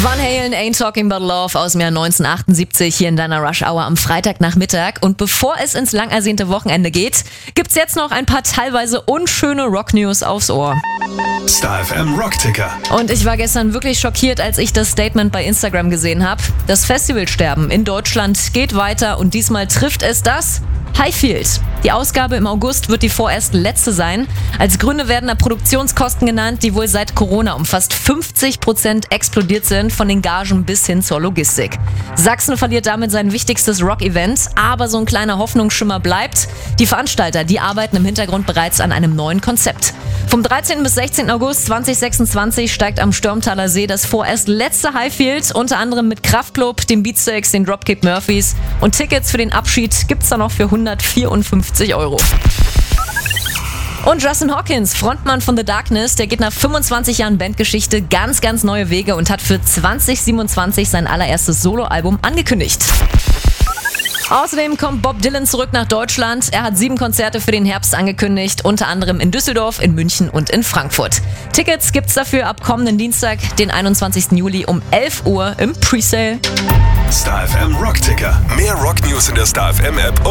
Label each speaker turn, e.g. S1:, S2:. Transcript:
S1: Van Halen, Ain't Talking About Love aus dem Jahr 1978 hier in deiner Rush Hour am Freitagnachmittag. Und bevor es ins lang ersehnte Wochenende geht, gibt's jetzt noch ein paar teilweise unschöne Rock-News aufs Ohr.
S2: Star FM Rockticker.
S1: Und ich war gestern wirklich schockiert, als ich das Statement bei Instagram gesehen habe. Das Festivalsterben in Deutschland geht weiter und diesmal trifft es das Highfield. Die Ausgabe im August wird die vorerst letzte sein. Als Gründe werden da Produktionskosten genannt, die wohl seit Corona um fast 50% explodiert sind, von den Gagen bis hin zur Logistik. Sachsen verliert damit sein wichtigstes Rock-Event, aber so ein kleiner Hoffnungsschimmer bleibt. Die Veranstalter, die arbeiten im Hintergrund bereits an einem neuen Konzept. Vom 13. bis 16. August 2026 steigt am Stürmtaler See das vorerst letzte Highfield, unter anderem mit Kraftklub, den Beatsteaks, den Dropkick Murphys, und Tickets für den Abschied gibt's da noch für 154 €. Und Justin Hawkins, Frontmann von The Darkness, der geht nach 25 Jahren Bandgeschichte ganz neue Wege und hat für 2027 sein allererstes Soloalbum angekündigt. Außerdem kommt Bob Dylan zurück nach Deutschland. Er hat 7 Konzerte für den Herbst angekündigt, unter anderem in Düsseldorf, in München und in Frankfurt. Tickets gibt's dafür ab kommenden Dienstag, den 21. Juli um 11 Uhr im Presale.
S2: Star FM Rockticker. Mehr Rocknews in der Star FM App